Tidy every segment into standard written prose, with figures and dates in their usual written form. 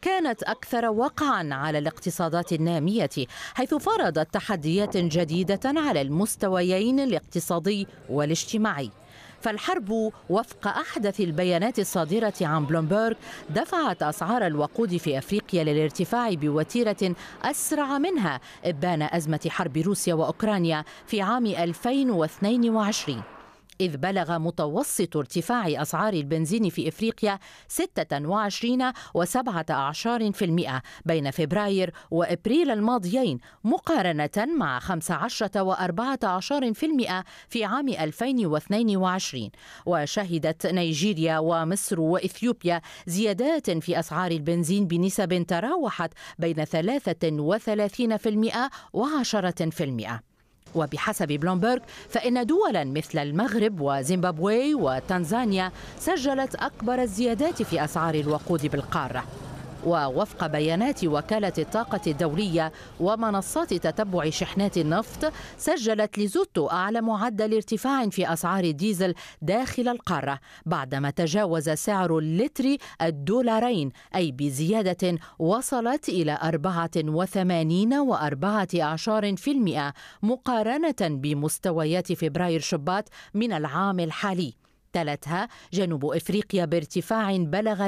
كانت أكثر وقعا على الاقتصادات النامية، حيث فرضت تحديات جديدة على المستويين الاقتصادي والاجتماعي. فالحرب وفق أحدث البيانات الصادرة عن بلومبرغ دفعت أسعار الوقود في أفريقيا للارتفاع بوتيرة أسرع منها إبان أزمة حرب روسيا وأوكرانيا في عام 2022، إذ بلغ متوسط ارتفاع أسعار البنزين في إفريقيا 26.17% بين فبراير وإبريل الماضيين، مقارنة مع 15.14% في عام 2022. وشهدت نيجيريا ومصر وإثيوبيا زيادات في أسعار البنزين بنسب تراوحت بين 33% و10%. وبحسب بلومبرغ فإن دولا مثل المغرب وزيمبابوي وتنزانيا سجلت أكبر الزيادات في أسعار الوقود بالقارة. ووفق بيانات وكالة الطاقة الدولية ومنصات تتبع شحنات النفط، سجلت ليزوتو أعلى معدل ارتفاع في أسعار الديزل داخل القارة بعدما تجاوز سعر اللتر $2، أي بزيادة وصلت إلى 84.4% مقارنة بمستويات فبراير شباط من العام الحالي. تلتها جنوب إفريقيا بارتفاع بلغ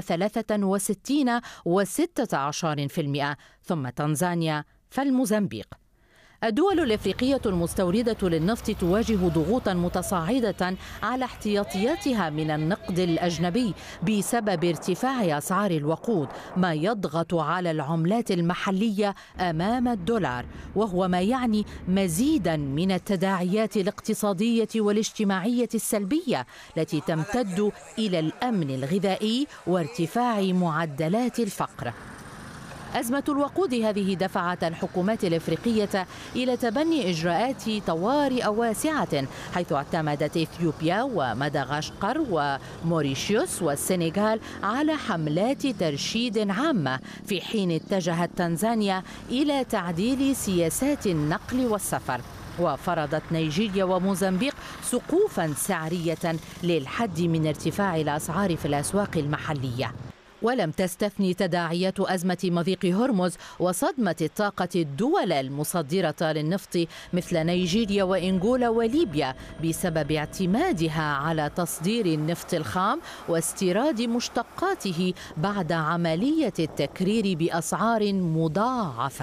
63.16%، ثم تنزانيا فالموزمبيق. الدول الإفريقية المستوردة للنفط تواجه ضغوطا متصاعدة على احتياطياتها من النقد الأجنبي بسبب ارتفاع أسعار الوقود، ما يضغط على العملات المحلية أمام الدولار، وهو ما يعني مزيدا من التداعيات الاقتصادية والاجتماعية السلبية التي تمتد إلى الأمن الغذائي وارتفاع معدلات الفقر. أزمة الوقود هذه دفعت الحكومات الإفريقية إلى تبني إجراءات طوارئ واسعة، حيث اعتمدت إثيوبيا ومدغشقر وموريشيوس والسنغال على حملات ترشيد عامة، في حين اتجهت تنزانيا إلى تعديل سياسات النقل والسفر. وفرضت نيجيريا وموزمبيق سقوفا سعرية للحد من ارتفاع الأسعار في الأسواق المحلية. ولم تستثني تداعيات أزمة مضيق هرمز وصدمة الطاقة الدول المصدرة للنفط مثل نيجيريا وإنغولا وليبيا بسبب اعتمادها على تصدير النفط الخام واستيراد مشتقاته بعد عملية التكرير بأسعار مضاعفة.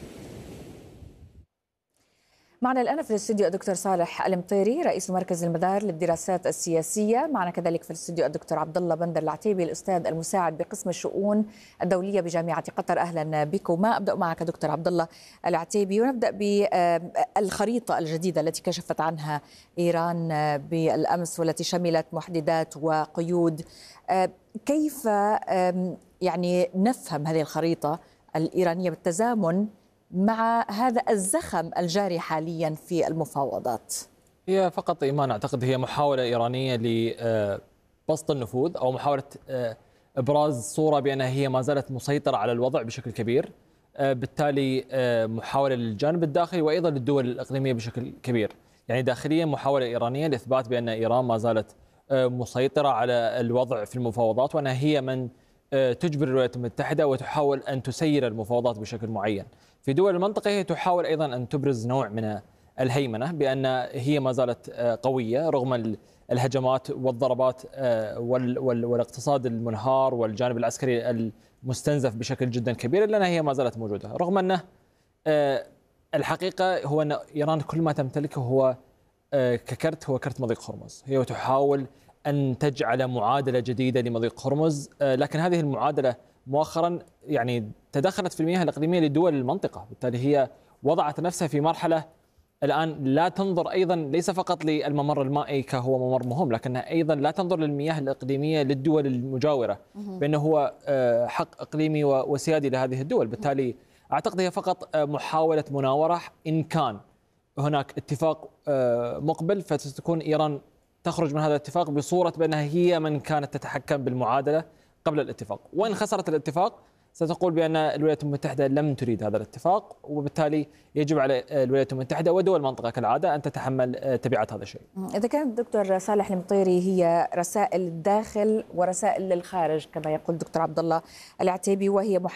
معنا الآن في الاستوديو الدكتور صالح المطيري رئيس مركز المدار للدراسات السياسية. معنا كذلك في الاستوديو الدكتور عبد الله بندر العتيبي الأستاذ المساعد بقسم الشؤون الدولية بجامعة قطر. أهلا بكم. أبدأ معك دكتور عبد الله العتيبي ونبدأ بالخريطة الجديدة التي كشفت عنها إيران بالأمس والتي شملت محددات وقيود. كيف يعني نفهم هذه الخريطة الإيرانية بالتزامن مع هذا الزخم الجاري حاليا في المفاوضات؟ هي فقط إيمان أعتقد هي محاولة إيرانية لبسط النفوذ أو محاولة إبراز صورة بأنها هي ما زالت مسيطرة على الوضع بشكل كبير، بالتالي محاولة للجانب الداخلي وأيضا للدول الإقليمية بشكل كبير. يعني داخليا محاولة إيرانية لإثبات بأن إيران ما زالت مسيطرة على الوضع في المفاوضات، وأنها هي من تجبر الولايات المتحدة وتحاول أن تسير المفاوضات بشكل معين. في دول المنطقة هي تحاول أيضا أن تبرز نوع من الهيمنة بأن هي ما زالت قوية رغم الهجمات والضربات والاقتصاد المنهار والجانب العسكري المستنزف بشكل جدا كبير، إلا أنها هي ما زالت موجودة، رغم أنه الحقيقة هو أن إيران كل ما تمتلكه هو ككرت هو كرت مضيق هرمز. هي تحاول أن تجعل معادلة جديدة لمضيق هرمز، لكن هذه المعادلة مؤخرا يعني تدخلت في المياه الإقليمية لدول المنطقة، بالتالي هي وضعت نفسها في مرحلة الآن لا تنظر أيضا ليس فقط للممر المائي كهو ممر مهم، لكنها أيضا لا تنظر للمياه الإقليمية للدول المجاورة بأنه هو حق إقليمي وسيادي لهذه الدول. بالتالي أعتقد هي فقط محاولة مناورة، إن كان هناك اتفاق مقبل فستكون إيران تخرج من هذا الاتفاق بصورة بأنها هي من كانت تتحكم بالمعادلة قبل الاتفاق، وإن خسرت الاتفاق ستقول بأن الولايات المتحدة لم تريد هذا الاتفاق، وبالتالي يجب على الولايات المتحدة ودول المنطقة كالعادة أن تتحمل تبعات هذا الشيء. إذا كان دكتور صالح المطيري هي رسائل الداخل ورسائل للخارج كما يقول دكتور عبد الله العتيبي، وهي